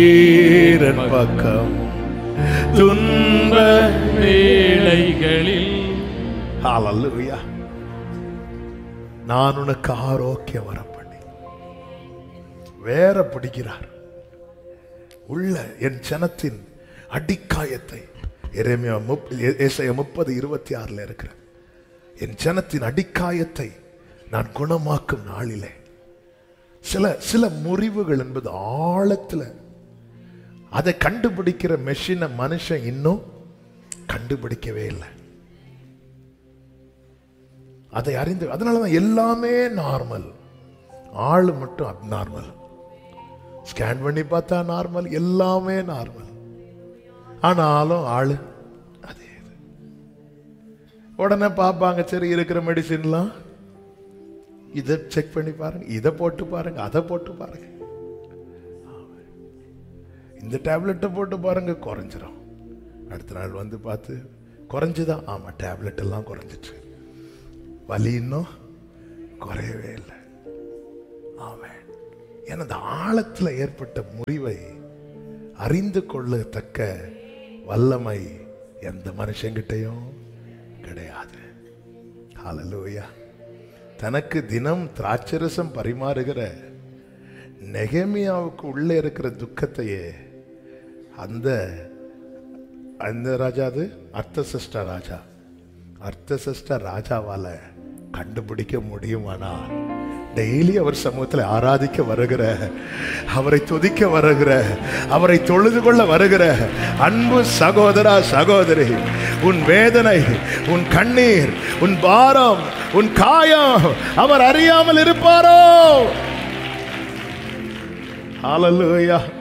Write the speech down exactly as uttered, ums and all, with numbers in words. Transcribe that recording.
பக்கம் துன்ப வேளைகளில் ஹல்லேலூயா நான் உனக்கு ஆரோக்கியம் வர பண்ணி வேற பிடிக்கிறார் உள்ள என் ஜனத்தின் அடிக்காயத்தை எரேமியா ஏசாயா முப்பது இருபத்தி ஆறுல இருக்கிற என் ஜனத்தின் அடிக்காயத்தை நான் குணமாக்கும் நாளிலே சில சில முறிவுகள் என்பது ஆழத்துல அதை கண்டுபிடிக்கிற மெஷினை மனுஷன் இன்னும் கண்டுபிடிக்கவே இல்லை. அதை அறிந்து அதனாலதான் எல்லாமே நார்மல், ஆளு மட்டும் அப்நார்மல். ஸ்கேன் பண்ணி பார்த்தா நார்மல், எல்லாமே நார்மல், ஆனாலும் ஆளு அதே. உடனே பார்ப்பாங்க சரி இருக்கிற மெடிசின்லாம் இதை செக் பண்ணி பாருங்க, இதை போட்டு பாருங்க, அதை போட்டு பாருங்க, இந்த டேப்லெட்டை போட்டு பாருங்க குறைஞ்சிரும். அடுத்த நாள் வந்து பார்த்து குறைஞ்சுதான், ஆமா டேப்லெட் எல்லாம் குறைஞ்சிட்டு, வலி இன்னும் குறையவே இல்லை. ஆமாம், ஏன்னா அந்த ஆழத்தில் ஏற்பட்ட முறிவை அறிந்து கொள்ளத்தக்க வல்லமை எந்த மனுஷங்கிட்டையும் கிடையாது. ஹல்லேலூயா. தனக்கு தினம் திராட்சரசம் பரிமாறுகிற நெகேமியாவுக்கு உள்ளே இருக்கிற துக்கத்தையே அந்த அந்த ராஜா, அது அர்த்தசஷ்ட ராஜா, அர்த்தசஷ்ட ராஜாவால கண்டுபிடிக்க முடியுமானா டெய்லி அவர் சமூகத்தில் ஆராதிக்க வருகிற, அவரை துதிக்க வருகிற, அவரை தொழுது கொள்ள வருகிற அன்பு சகோதரா சகோதரி, உன் வேதனை, உன் கண்ணீர், உன் பாரம், உன் காயம் அவர் அறியாமல் இருப்பாரோ? ஹல்லேலூயா.